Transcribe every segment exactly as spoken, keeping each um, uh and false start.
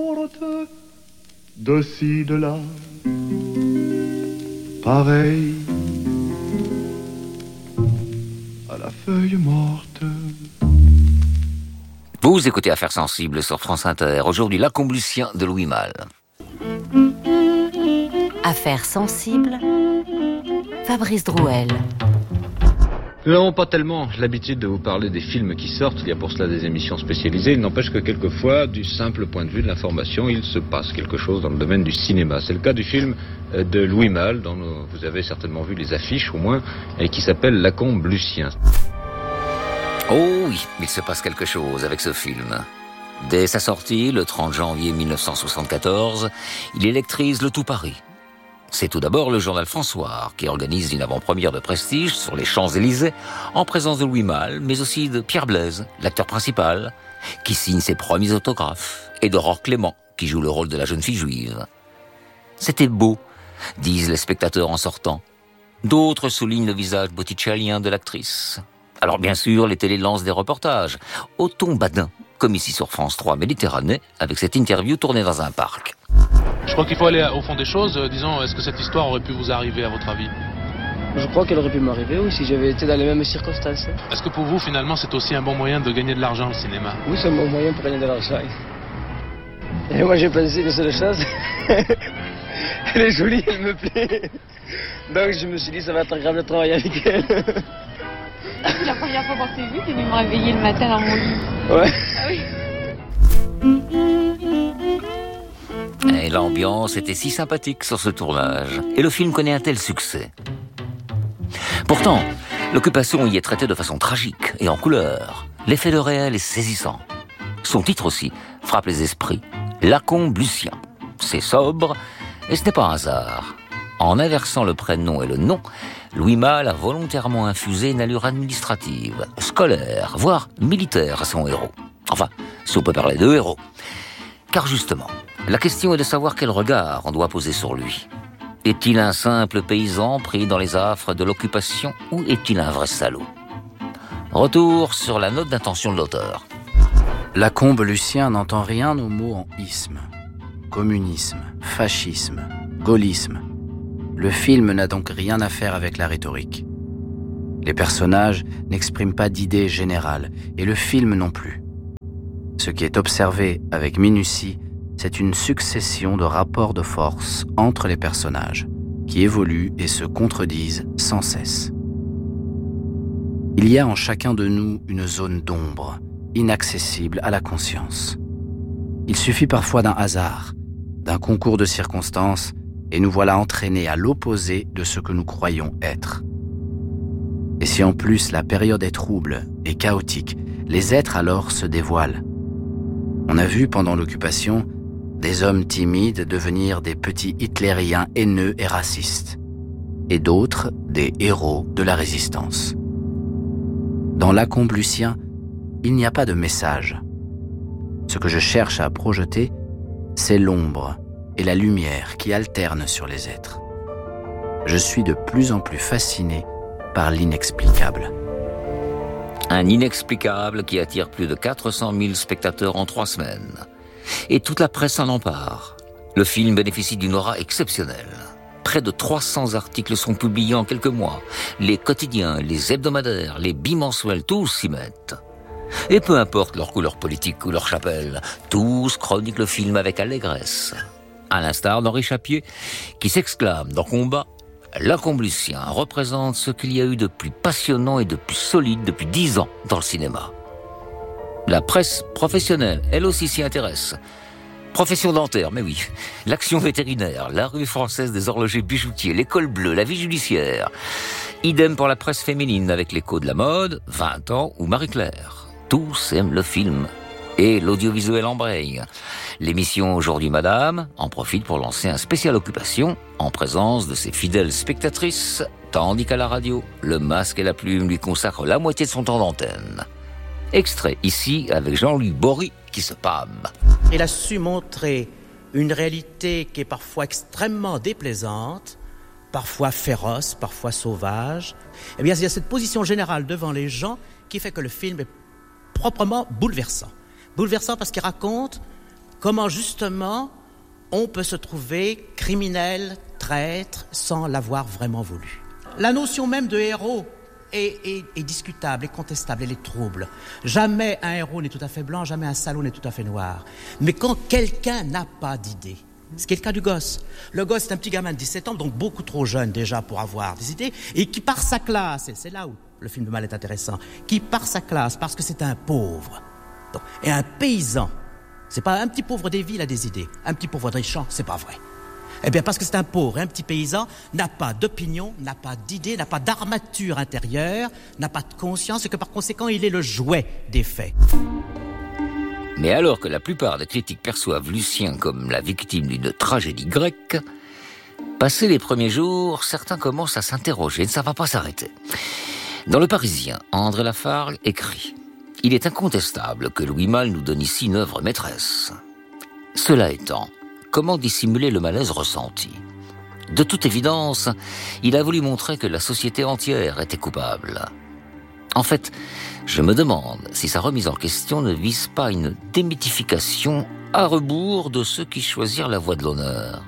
morte, de ci, de là, pareil à la feuille morte. Vous écoutez Affaires sensibles sur France Inter. Aujourd'hui, l'Accombe-Lucien de Louis Malle. Affaires sensibles, Fabrice Drouel. Nous n'avons pas tellement l'habitude de vous parler des films qui sortent, il y a pour cela des émissions spécialisées. Il n'empêche que quelquefois, du simple point de vue de l'information, il se passe quelque chose dans le domaine du cinéma. C'est le cas du film de Louis Malle, dont vous avez certainement vu les affiches au moins, et qui s'appelle L'Accombe-Lucien. Oh oui, il se passe quelque chose avec ce film. Dès sa sortie, le trente janvier mille neuf cent soixante-quatorze, il électrise le tout Paris. C'est tout d'abord le journal François qui organise une avant-première de prestige sur les Champs-Élysées en présence de Louis Malle, mais aussi de Pierre Blaise, l'acteur principal, qui signe ses premiers autographes, et d'Aurore Clément, qui joue le rôle de la jeune fille juive. C'était beau, disent les spectateurs en sortant. D'autres soulignent le visage botticellien de l'actrice. Alors bien sûr, les télés lancent des reportages, au ton badin, comme ici sur France trois Méditerranée, avec cette interview tournée dans un parc. Je crois qu'il faut aller au fond des choses. Euh, disons, est-ce que cette histoire aurait pu vous arriver à votre avis ? Je crois qu'elle aurait pu m'arriver, oui, si j'avais été dans les mêmes circonstances. Est-ce que pour vous, finalement, c'est aussi un bon moyen de gagner de l'argent, le cinéma ? Oui, c'est un bon moyen pour gagner de l'argent. Et moi, j'ai pensé une seule chose. Elle est jolie, elle me plaît. Donc, je me suis dit, ça va être agréable de travailler avec elle. La première fois qu'on s'est vu, tu es venu me réveiller le matin dans mon lit. Ouais. Ah oui. Et l'ambiance était si sympathique sur ce tournage. Et le film connaît un tel succès. Pourtant, l'occupation y est traitée de façon tragique et en couleur. L'effet de réel est saisissant. Son titre aussi frappe les esprits. L'Accombe-Lucien. C'est sobre et ce n'est pas un hasard. En inversant le prénom et le nom, Louis Malle a volontairement infusé une allure administrative, scolaire, voire militaire à son héros. Enfin, si on peut parler de héros. Car justement, la question est de savoir quel regard on doit poser sur lui. Est-il un simple paysan pris dans les affres de l'occupation ou est-il un vrai salaud ? Retour sur la note d'intention de l'auteur. L'Accombe-Lucien n'entend rien aux mots en isme. Communisme, fascisme, gaullisme. Le film n'a donc rien à faire avec la rhétorique. Les personnages n'expriment pas d'idées générales, et le film non plus. Ce qui est observé avec minutie, c'est une succession de rapports de force entre les personnages, qui évoluent et se contredisent sans cesse. Il y a en chacun de nous une zone d'ombre, inaccessible à la conscience. Il suffit parfois d'un hasard, d'un concours de circonstances, et nous voilà entraînés à l'opposé de ce que nous croyons être. Et si en plus la période est trouble et chaotique, les êtres alors se dévoilent. On a vu pendant l'occupation des hommes timides devenir des petits hitlériens haineux et racistes, et d'autres des héros de la résistance. Dans l'Accombe-Lucien, il n'y a pas de message. Ce que je cherche à projeter, c'est l'ombre et la lumière qui alternent sur les êtres. Je suis de plus en plus fasciné par l'inexplicable. Un inexplicable qui attire plus de quatre cent mille spectateurs en trois semaines. Et toute la presse s'en empare. Le film bénéficie d'une aura exceptionnelle. Près de trois cents articles sont publiés en quelques mois. Les quotidiens, les hebdomadaires, les bimensuels, tous s'y mettent. Et peu importe leur couleur politique ou leur chapelle, tous chroniquent le film avec allégresse. À l'instar d'Henri Chapier, qui s'exclame dans Combat, l'Accombe-Lucien représente ce qu'il y a eu de plus passionnant et de plus solide depuis dix ans dans le cinéma. La presse professionnelle, elle aussi s'y intéresse. Profession dentaire, mais oui. L'action vétérinaire, la rue française des horlogers bijoutiers, l'école bleue, la vie judiciaire. Idem pour la presse féminine avec l'écho de la mode, vingt ans ou Marie-Claire. Tous aiment le film. Et l'audiovisuel embraye. L'émission Aujourd'hui Madame en profite pour lancer un spécial occupation en présence de ses fidèles spectatrices, tandis qu'à la radio, le masque et la plume lui consacrent la moitié de son temps d'antenne. Extrait ici avec Jean-Louis Bory qui se pâme. Il a su montrer une réalité qui est parfois extrêmement déplaisante, parfois féroce, parfois sauvage. Eh bien, il y a cette position générale devant les gens qui fait que le film est proprement bouleversant. Bouleversant parce qu'il raconte comment justement on peut se trouver criminel, traître, sans l'avoir vraiment voulu. La notion même de héros est, est, est discutable, est contestable, elle est trouble. Jamais un héros n'est tout à fait blanc, jamais un salaud n'est tout à fait noir. Mais quand quelqu'un n'a pas d'idée, c'est le cas du gosse. Le gosse est un petit gamin de dix-sept ans, donc beaucoup trop jeune déjà pour avoir des idées, et qui par sa classe, et c'est là où le film de Malle est intéressant, qui par sa classe, parce que c'est un pauvre, donc, et un paysan, c'est pas un petit pauvre des villes a des idées, un petit pauvre des champs, c'est pas vrai. Eh bien, parce que c'est un pauvre, un petit paysan, n'a pas d'opinion, n'a pas d'idée, n'a pas d'armature intérieure, n'a pas de conscience, et que par conséquent, il est le jouet des faits. Mais alors que la plupart des critiques perçoivent Lucien comme la victime d'une tragédie grecque, passés les premiers jours, certains commencent à s'interroger, ça ne va pas s'arrêter. Dans Le Parisien, André Lafargue écrit « Il est incontestable que Louis Malle nous donne ici une œuvre maîtresse. Cela étant, comment dissimuler le malaise ressenti ? De toute évidence, il a voulu montrer que la société entière était coupable. En fait, je me demande si sa remise en question ne vise pas une démythification à rebours de ceux qui choisirent la voie de l'honneur.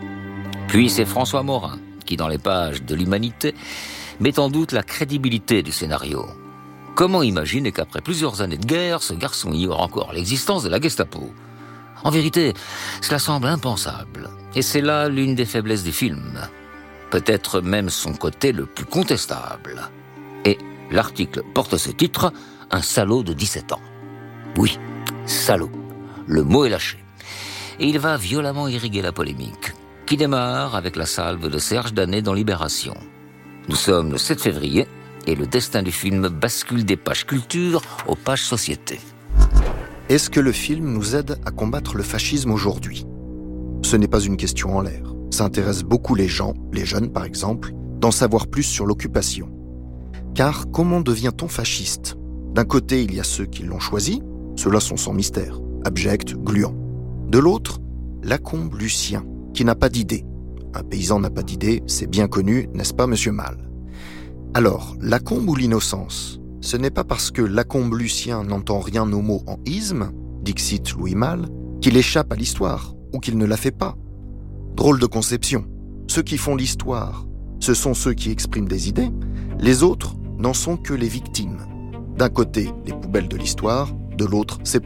Puis c'est François Morin qui, dans les pages de l'Humanité, met en doute la crédibilité du scénario. Comment imaginer qu'après plusieurs années de guerre, ce garçon ignore encore l'existence de la Gestapo ? En vérité, cela semble impensable. Et c'est là l'une des faiblesses du film. Peut-être même son côté le plus contestable. Et l'article porte ce titre, « Un salaud de dix-sept ans ». Oui, salaud. Le mot est lâché. Et il va violemment irriguer la polémique, qui démarre avec la salve de Serge Danet dans Libération. Nous sommes le sept février, et le destin du film bascule des pages culture aux pages société. Est-ce que le film nous aide à combattre le fascisme aujourd'hui ? Ce n'est pas une question en l'air. Ça intéresse beaucoup les gens, les jeunes par exemple, d'en savoir plus sur l'occupation. Car comment devient-on fasciste ? D'un côté, il y a ceux qui l'ont choisi, ceux-là sont sans mystère, abjects, gluants. De l'autre, Lacombe Lucien, qui n'a pas d'idée. Un paysan n'a pas d'idée, c'est bien connu, n'est-ce pas, monsieur Malle ? Alors, Lacombe ou l'innocence ? Ce n'est pas parce que Lacombe Lucien n'entend rien aux mots en isme, dixit Louis Malle, qu'il échappe à l'histoire, ou qu'il ne la fait pas. Drôle de conception. Ceux qui font l'histoire, ce sont ceux qui expriment des idées, les autres n'en sont que les victimes. D'un côté, les poubelles de l'histoire, de l'autre, ses